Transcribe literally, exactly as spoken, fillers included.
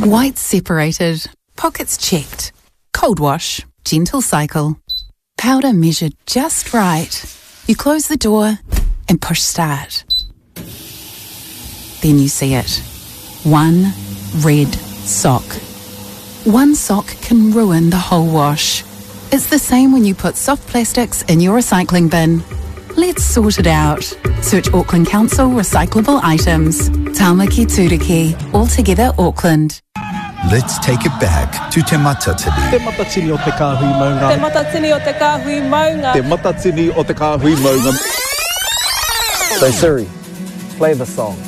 Whites separated, pockets checked. Cold wash, gentle cycle. Powder measured just right. You close the door and push start. Then you see it. One red sock. One sock can ruin the whole wash. It's the same when you put soft plastics in your recycling bin. Let's sort it out. Search Auckland Council recyclable items. Tāmaki Turiki, altogether Auckland. Let's take it back to Te Matatini. Te matatini o te kāhui maunga. Te matatini o te kāhui maunga. Te matatini o te kāhui maunga. So Siri, play the song.